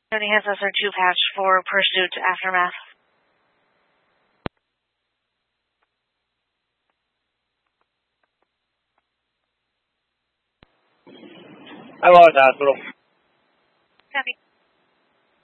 Tony has SR2 patch for pursuit aftermath. I lost hospital. Copy.